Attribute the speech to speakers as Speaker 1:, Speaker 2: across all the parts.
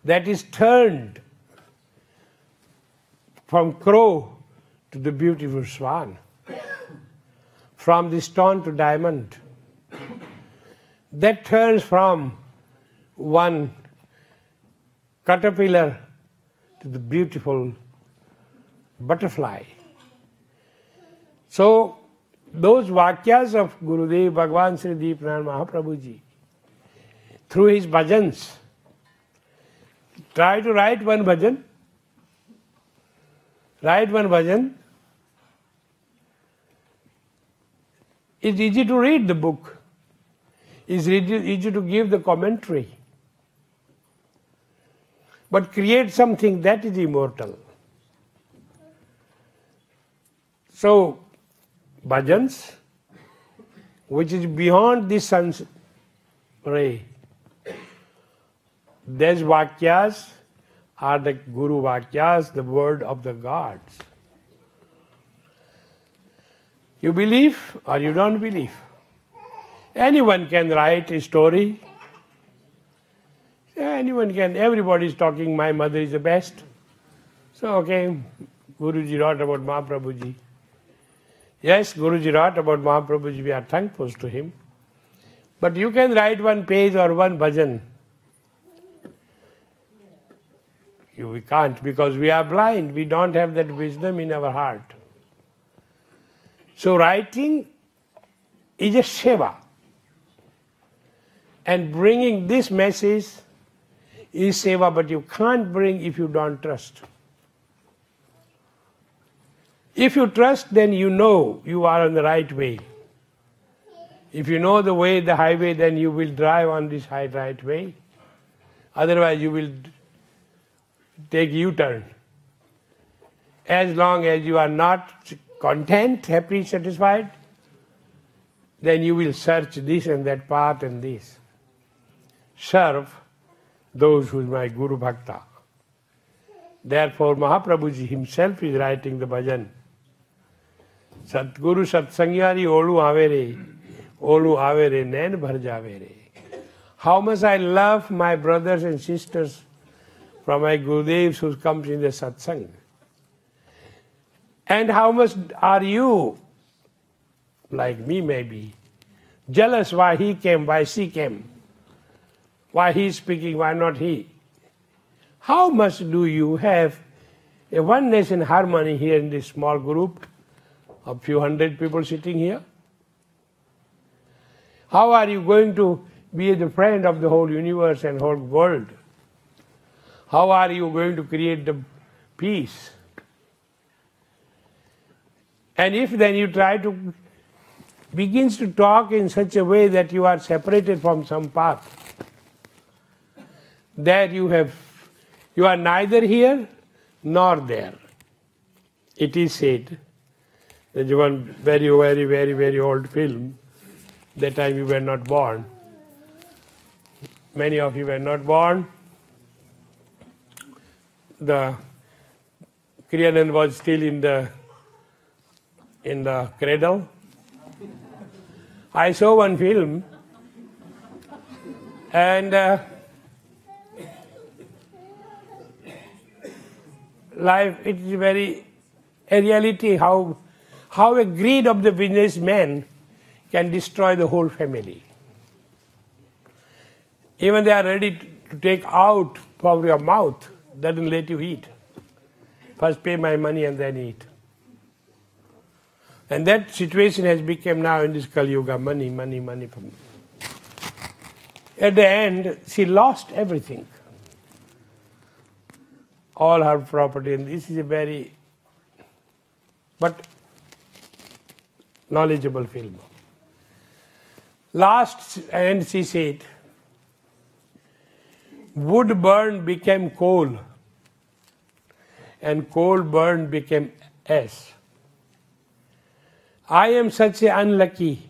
Speaker 1: that is turned from crow to the beautiful swan, from the stone to diamond, that turns from one caterpillar to the beautiful butterfly. So, those vakyas of Gurudev Bhagavan Sri Deepnand Mahaprabhuji, through his bhajans, try to write one bhajan. Write one bhajan. It's easy to read the book. It's easy to give the commentary. But create something that is immortal. So, bhajans, which is beyond the sun's ray, these vakyas are the Guru Vakyas, the word of the gods. You believe or you don't believe. Anyone can write a story. Anyone can, everybody is talking, my mother is the best. So, okay, Guruji wrote about Mahaprabhuji. Yes, Guruji wrote about Mahaprabhuji, we are thankful to him. But you can write one page or one bhajan. We can't, because we are blind. We don't have that wisdom in our heart. So writing is a seva. And bringing this message is seva, but you can't bring if you don't trust. If you trust, then you know you are on the right way. If you know the way, the highway, then you will drive on this right way. Otherwise you will take U-turn. As long as you are not content, happy, satisfied, then you will search this and that path and this. Serve those who is my Guru Bhakta. Therefore Mahaprabhuji himself is writing the bhajan. Satguru Satsangyari olu avere, nain bhar javere. How much I love my brothers and sisters from my Gurudevs who comes in the satsang. And how much are you, like me maybe, jealous why he came, why she came, why he is speaking, why not he? How much do you have a oneness and harmony here in this small group of few hundred people sitting here? How are you going to be the friend of the whole universe and whole world? How are you going to create the peace? And if then you try to begins to talk in such a way that you are separated from some path, that you are neither here nor there. It is said, there's one very old film, that time you were not born. Many of you were not born. The Kriyanand was still in the cradle. I saw one film, and life, it is very a reality how a greed of the businessman can destroy the whole family. Even they are ready to take out from your mouth, doesn't let you eat. First pay my money and then eat. And that situation has become now in this Kali Yuga, money. At the end, she lost everything. All her property, and this is a very, but knowledgeable film. Last, and she said, wood burned became coal, and coal burned became ash. I am such a unlucky,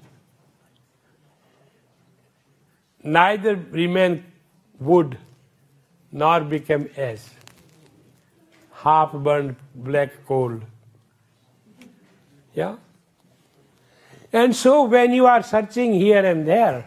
Speaker 1: neither remain wood nor became ash, half burned black coal. Yeah? And so when you are searching here and there,